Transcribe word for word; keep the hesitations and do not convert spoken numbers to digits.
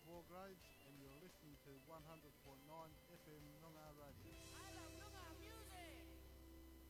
Wargraves, and you're listening to one hundred point nine F M Noongar